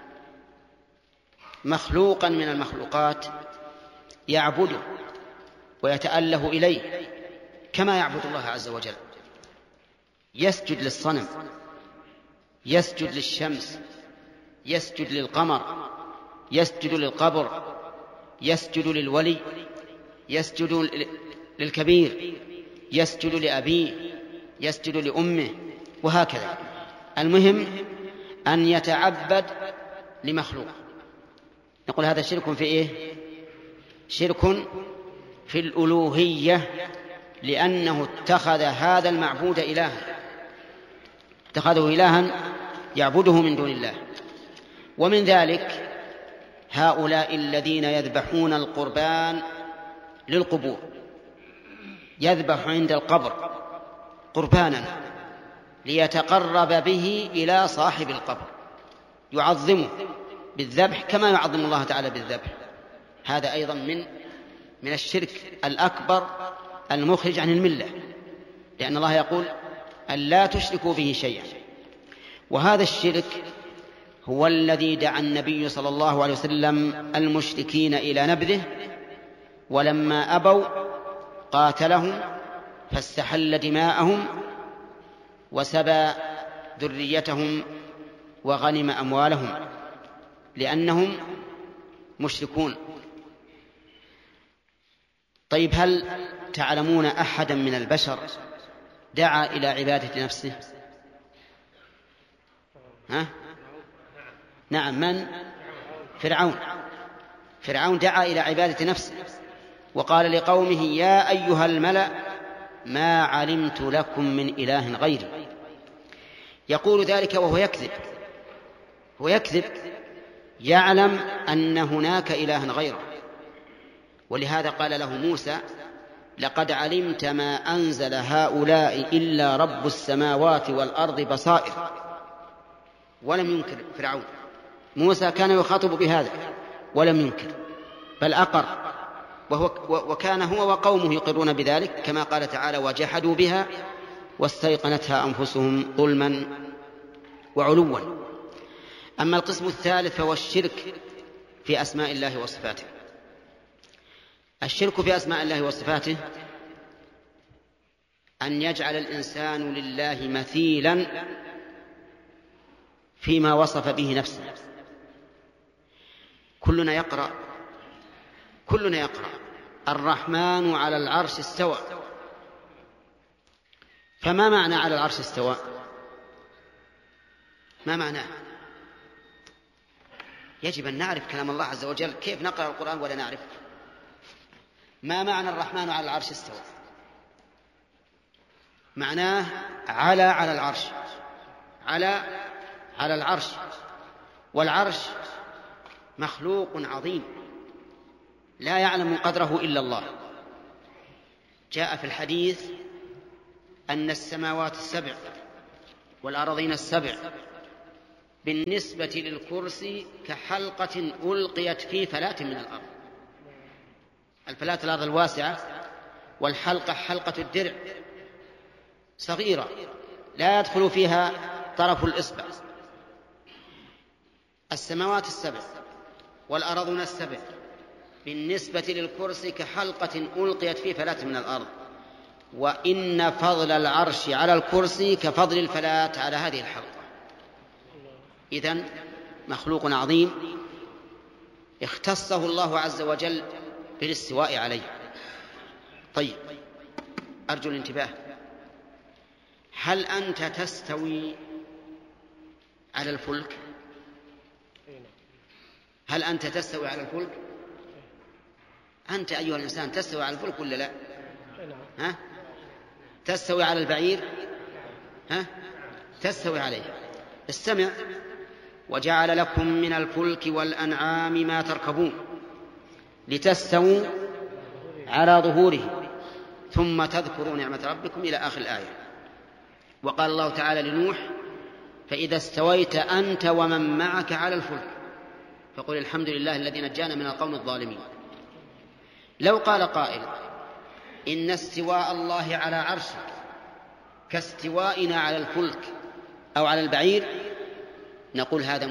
مخلوقا من المخلوقات يعبده ويتأله إليه كما يعبد الله عز وجل، يسجد للصنم، يسجد للشمس، يسجد للقمر، يسجد للقبر، يسجد للولي، يسجد للكبير، يسجد لأبيه، يسجد لأمه، وهكذا. المهم أن يتعبد لمخلوق. نقول هذا شرك في إيه؟ شرك في الألوهية، لأنه اتخذ هذا المعبود إلها، اتخذه إلها يعبده من دون الله. ومن ذلك هؤلاء الذين يذبحون القربان للقبور، يذبح عند القبر قربانا ليتقرب به إلى صاحب القبر، يعظمه بالذبح كما يعظم الله تعالى بالذبح. هذا أيضا من الشرك الأكبر المخرج عن الملة، لأن الله يقول أن لا تشركوا به شيئا. وهذا الشرك هو الذي دعا النبي صلى الله عليه وسلم المشركين إلى نبذه، ولما أبوا قاتلهم فاستحل دماءهم وسبى ذريتهم وغنم أموالهم لأنهم مشركون. طيب، هل تعلمون أحدا من البشر دعا إلى عبادة نفسه؟ نعم، من؟ فرعون دعا إلى عبادة نفسه وقال لقومه يا أيها الملأ ما علمت لكم من إله غيري. يقول ذلك وهو يكذب، هو يكذب، يعلم أن هناك إلها غيره. ولهذا قال له موسى لقد علمت ما أنزل هؤلاء إلا رب السماوات والأرض بصائر. ولم ينكر فرعون، موسى كان يخاطب بهذا ولم ينكر بل أقر، وكان هو وقومه يقرون بذلك كما قال تعالى وجحدوا بها واستيقنتها أنفسهم ظلما وعلوا. أما القسم الثالث فهو الشرك في أسماء الله وصفاته. الشرك في أسماء الله وصفاته أن يجعل الإنسان لله مثيلا فيما وصف به نفسه. كلنا يقرأ الرحمن على العرش استوى. فما معنى على العرش استوى؟ ما معناه؟ يجب أن نعرف كلام الله عز وجل. كيف نقرأ القرآن ولا نعرف؟ ما معنى الرحمن على العرش استوى؟ معناه على العرش، على العرش. والعرش مخلوق عظيم لا يعلم قدره إلا الله. جاء في الحديث أن السماوات السبع والأراضين السبع بالنسبة للكرسي كحلقة ألقيت في فلاة من الأرض. الفلاة الأرض الواسعة، والحلقة حلقة الدرع صغيرة لا يدخل فيها طرف الإصبع. السماوات السبع والأراضون السبع بالنسبة للكرسي كحلقة ألقيت في فلاة من الأرض، وإن فضل العرش على الكرسي كفضل الفلاة على هذه الحلقة. إذن مخلوق عظيم اختصه الله عز وجل بالاستواء عليه. طيب، أرجو الانتباه. هل أنت تستوي على الفلك؟ هل أنت تستوي على الفلك؟ أنت أيها الإنسان تستوي على الفلك ولا لا؟ ها؟ تستوي على البعير؟ ها؟ تستوي عليه. استمع: وجعل لكم من الفلك والأنعام ما تركبون لتستووا على ظهوره ثم تذكروا نعمة ربكم إلى آخر الآية. وقال الله تعالى لنوح: فإذا استويت أنت ومن معك على الفلك فقل الحمد لله الذي نجانا من القوم الظالمين. لو قال قائل إن استواء الله على عرشه كاستوائنا على الفلك أو على البعير، نقول هذا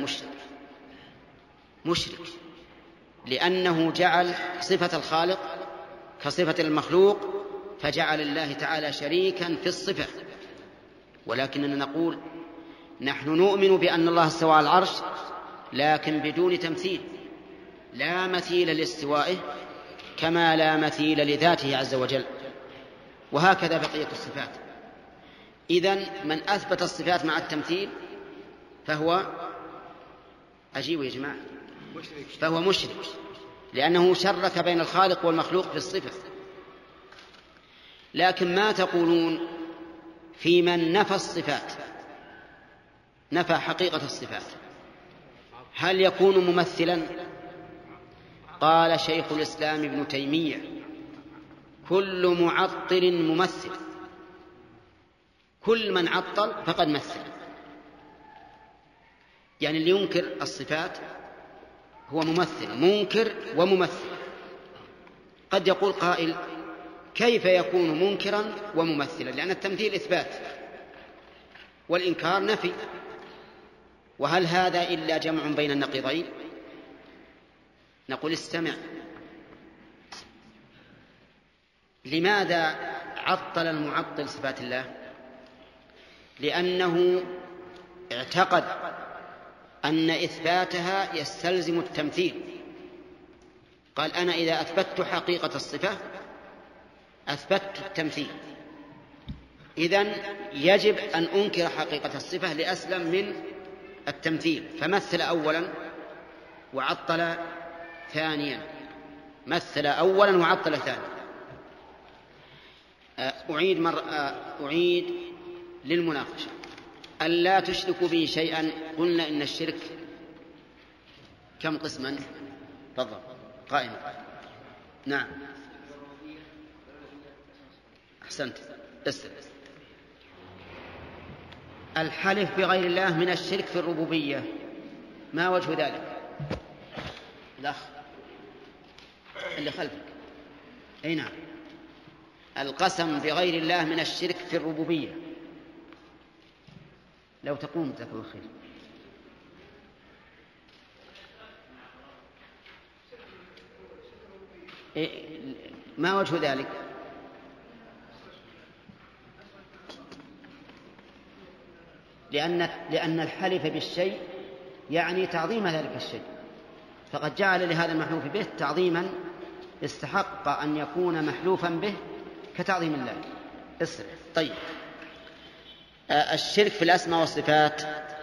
مشرك، لأنه جعل صفة الخالق كصفة المخلوق، فجعل الله تعالى شريكا في الصفة. ولكننا نقول نحن نؤمن بأن الله استوى على العرش لكن بدون تمثيل، لا مثيل لاستوائه كما لا مثيل لذاته عز وجل، وهكذا بقية الصفات. إذن من أثبت الصفات مع التمثيل فهو أجيب يا جماعة، فهو مشرك، لأنه شرك بين الخالق والمخلوق في الصفة. لكن ما تقولون في من نفى الصفات، نفى حقيقة الصفات، هل يكون ممثلا؟ قال شيخ الإسلام ابن تيمية: كل معطل ممثل، كل من عطل فقد مثل. يعني اللي ينكر الصفات هو ممثل، منكر وممثل. قد يقول قائل: كيف يكون منكرا وممثلا؟ لأن التمثيل إثبات والإنكار نفي، وهل هذا إلا جمع بين النقيضين؟ نقول: استمع، لماذا عطل المعطل صفات الله؟ لأنه اعتقد أن إثباتها يستلزم التمثيل. قال: أنا إذا أثبتت حقيقة الصفة أثبتت التمثيل، إذن يجب أن أنكر حقيقة الصفة لأسلم من التمثيل. فمثل أولا وعطل ثانيا، مثل أولا وعطل ثانيا. أعيد للمناقشة: ألا تشركوا به شيئا. قلنا إن الشرك كم قسما؟ تفضل قائما. نعم، أحسنت، اسأل. الحلف بغير الله من الشرك في الربوبية، ما وجه ذلك؟ الأخ اللي خلفك. أي نعم، القسم بغير الله من الشرك في الربوبية. لو تقوم جزاك الله خير. ما وجه ذلك؟ لأن الحلف بالشيء يعني تعظيم ذلك الشيء، فقد جعل لهذا المحلوف به تعظيما استحق أن يكون محلوفا به كتعظيم الله. اسرع. طيب، الشرك في الأسماء والصفات،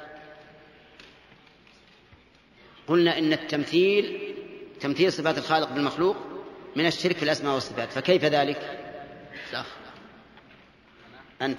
قلنا إن تمثيل صفات الخالق بالمخلوق من الشرك في الأسماء والصفات، فكيف ذلك؟ لا. أنت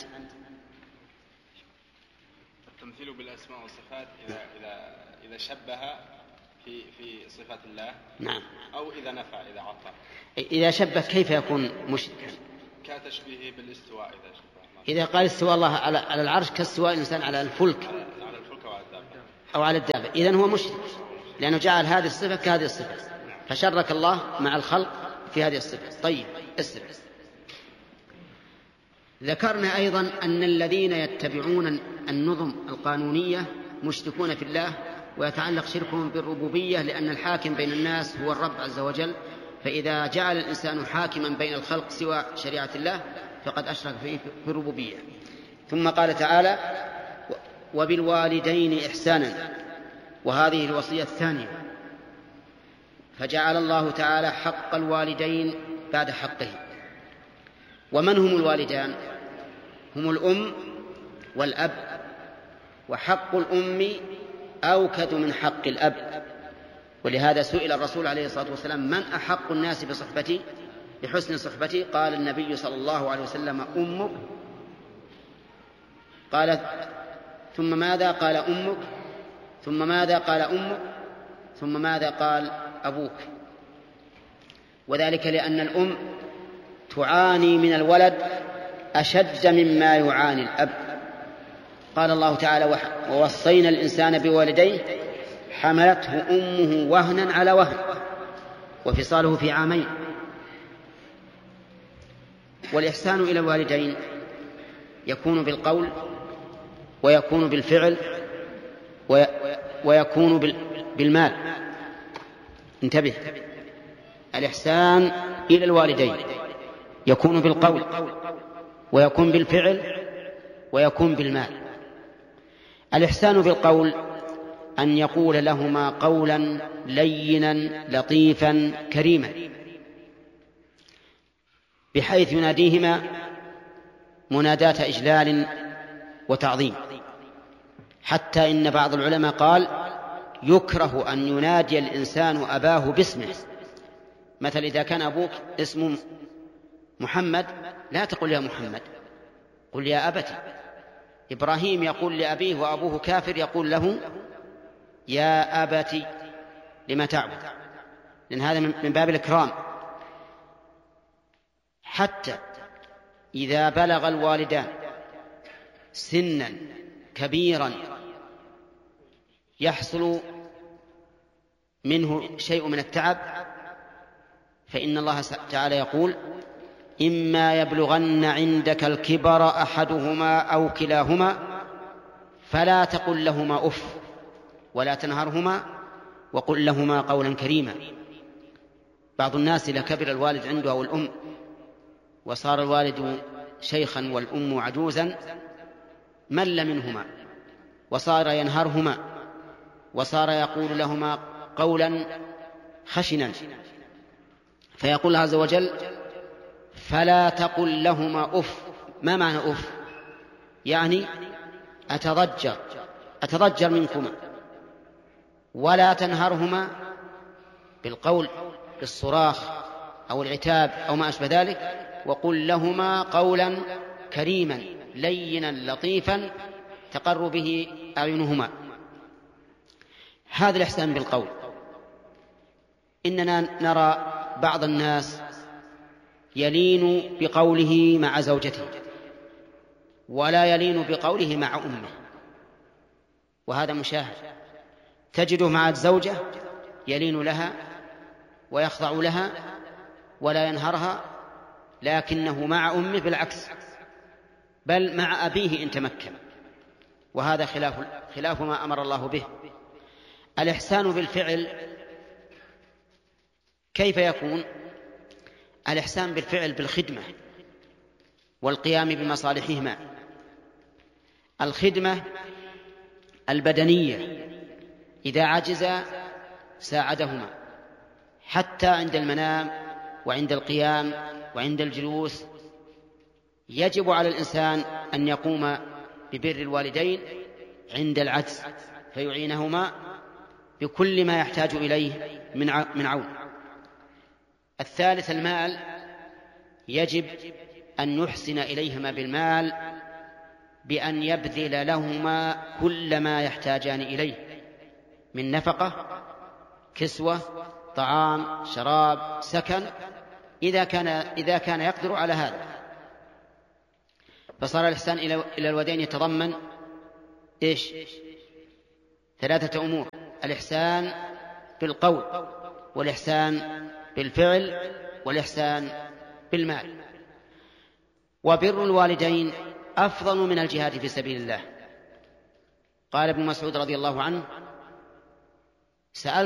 التمثيل بالأسماء والصفات إذا شبه في صفات الله، نعم، أو إذا نفع، إذا عطل. إذا شبه كيف يكون مشركا؟ كتشبيهه بالاستواء إذا شبه. إذا قال استوى الله على العرش كاستواء الإنسان على الفلك أو على الدابة، إذن هو مشرك، لأنه جعل هذه الصفة كهذه الصفة، فشرك الله مع الخلق في هذه الصفة. طيب الصفة. ذكرنا أيضا أن الذين يتبعون النظم القانونية مشركون في الله، ويتعلق شركهم بالربوبية، لأن الحاكم بين الناس هو الرب عز وجل، فإذا جعل الإنسان حاكما بين الخلق سوى شريعة الله فقد أشرك في الربوبية. ثم قال تعالى: وبالوالدين إحسانا، وهذه الوصية الثانية، فجعل الله تعالى حق الوالدين بعد حقه. ومن هم الوالدان؟ هم الأم والأب، وحق الأم أوكد من حق الأب، ولهذا سئل الرسول عليه الصلاة والسلام: من أحق الناس بصحبتي بحسن صحبتي؟ قال النبي صلى الله عليه وسلم: أمك. قال: ثم ماذا؟ قال: أمك. ثم ماذا؟ قال: أمك. ثم ماذا؟ قال: أبوك. وذلك لأن الأم تعاني من الولد أشد مما يعاني الأب. قال الله تعالى: ووصينا الإنسان بوالديه حملته أمه وهنا على وهن وفصاله في عامين. والإحسان إلى الوالدين يكون بالقول، ويكون بالفعل، ويكون بالمال. انتبه، الإحسان إلى الوالدين يكون بالقول، ويكون بالفعل، ويكون بالمال. الإحسان بالقول أن يقول لهما قولا لينا لطيفا كريما، بحيث يناديهما مناداة إجلال وتعظيم، حتى إن بعض العلماء قال: يكره أن ينادي الإنسان أباه باسمه. مثل إذا كان أبوك اسمه محمد لا تقول يا محمد، قل يا أبتي. إبراهيم يقول لأبيه وأبوه كافر يقول له يا أبتي لما تعبد، لأن هذا من باب الإكرام. حتى إذا بلغ الوالدان سنا كبيرا يحصل منه شيء من التعب، فإن الله تعالى يقول: إما يبلغن عندك الكبر أحدهما أو كلاهما فلا تقل لهما أف ولا تنهرهما وقل لهما قولا كريما. بعض الناس إذا كبر الوالد عنده أو الأم وصار الوالد شيخا والأم عجوزا مل منهما، وصار ينهرهما، وصار يقول لهما قولا خشنا، فيقول الله عز وجل: فلا تقل لهما أف. ما معنى أف؟ يعني أتضجر منكما. ولا تنهرهما بالقول بالصراخ أو العتاب أو ما أشبه ذلك، وقل لهما قولا كريما لينا لطيفا تقر به أعينهما. هذا الإحسان بالقول. إننا نرى بعض الناس يلين بقوله مع زوجته ولا يلين بقوله مع أمه، وهذا مشاهد. تجده مع الزوجة يلين لها ويخضع لها ولا ينهرها، لكنه مع أمه بالعكس، بل مع أبيه إن تمكن، وهذا خلاف ما أمر الله به. الإحسان بالفعل كيف يكون؟ الإحسان بالفعل بالخدمة والقيام بمصالحهما. الخدمة البدنية إذا عجز ساعدهما، حتى عند المنام وعند القيام وعند الجلوس. يجب على الإنسان أن يقوم ببر الوالدين عند العجز، فيعينهما بكل ما يحتاج إليه من عون. الثالث المال، يجب أن يحسن إليهما بالمال بأن يبذل لهما كل ما يحتاجان إليه من نفقة، كسوة، طعام، شراب، سكن، إذا كان يقدر على هذا. فصار الإحسان إلى الوالدين يتضمن إيش؟ 3 أمور: الإحسان بالقول، والإحسان بالفعل، والإحسان بالمال. وبر الوالدين أفضل من الجهاد في سبيل الله. قال ابن مسعود رضي الله عنه: سألت